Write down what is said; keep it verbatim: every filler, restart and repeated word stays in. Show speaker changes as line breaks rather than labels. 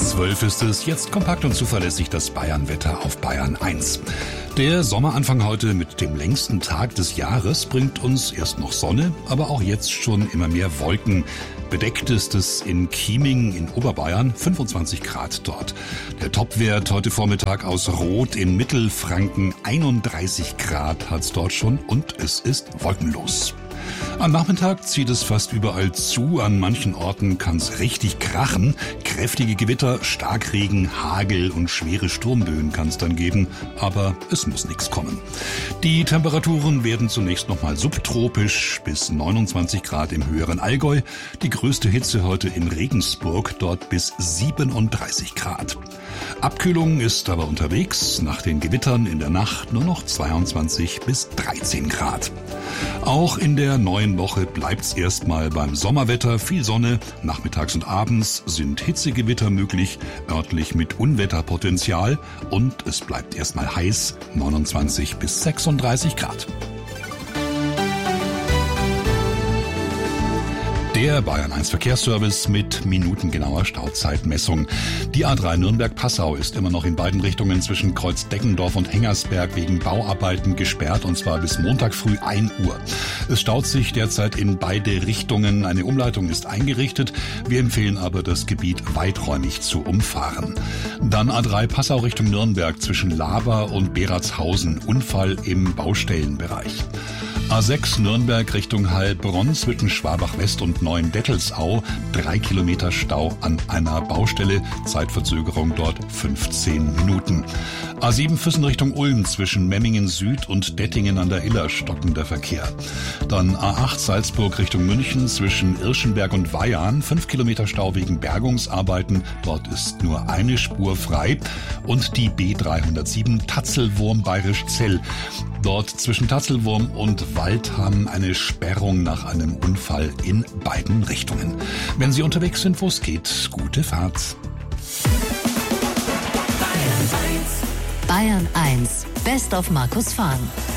zwölf ist es, jetzt kompakt und zuverlässig das Bayern-Wetter auf Bayern eins. Der Sommeranfang heute mit dem längsten Tag des Jahres bringt uns erst noch Sonne, aber auch jetzt schon immer mehr Wolken. Bedeckt ist es in Chieming in Oberbayern, fünfundzwanzig Grad dort. Der Topwert heute Vormittag aus Rot in Mittelfranken, einunddreißig Grad hat's dort schon und es ist wolkenlos. Am Nachmittag zieht es fast überall zu. An manchen Orten kann's richtig krachen. Kräftige Gewitter, Starkregen, Hagel und schwere Sturmböen kann's dann geben. Aber es muss nichts kommen. Die Temperaturen werden zunächst nochmal subtropisch bis neunundzwanzig Grad im höheren Allgäu. Die größte Hitze heute in Regensburg, dort bis siebenunddreißig Grad. Abkühlung ist aber unterwegs. Nach den Gewittern in der Nacht nur noch zweiundzwanzig bis dreizehn Grad. Auch in der neuen Woche bleibt's erstmal beim Sommerwetter. Viel Sonne, nachmittags und abends sind Hitzegewitter möglich, örtlich mit Unwetterpotenzial. Und es bleibt erstmal heiß, neunundzwanzig bis sechsunddreißig Grad. Der Bayern eins Verkehrsservice mit minutengenauer Stauzeitmessung. Die A drei Nürnberg-Passau ist immer noch in beiden Richtungen zwischen Kreuz-Deckendorf und Hengersberg wegen Bauarbeiten gesperrt, und zwar bis Montag früh ein Uhr. Es staut sich derzeit in beide Richtungen. Eine Umleitung ist eingerichtet. Wir empfehlen aber, das Gebiet weiträumig zu umfahren. Dann A drei Passau Richtung Nürnberg zwischen Laber und Beratshausen. Unfall im Baustellenbereich. A sechs Nürnberg Richtung Heilbronn zwischen Schwabach-West und Neuendettelsau. Drei Kilometer Stau an einer Baustelle. Zeitverzögerung dort fünfzehn Minuten. A sieben Füssen Richtung Ulm zwischen Memmingen Süd und Dettingen an der Iller stockender Verkehr. Dann A acht Salzburg Richtung München zwischen Irschenberg und Weyarn. Fünf Kilometer Stau wegen Bergungsarbeiten. Dort ist nur eine Spur frei. Und die B dreihundertsieben Tatzelwurm Bayerisch Zell. Dort zwischen Tatzelwurm und Waldham eine Sperrung nach einem Unfall in beiden Richtungen. Wenn Sie unterwegs sind, wo es geht, gute Fahrt.
Bayern eins, Best of Markus Fahn.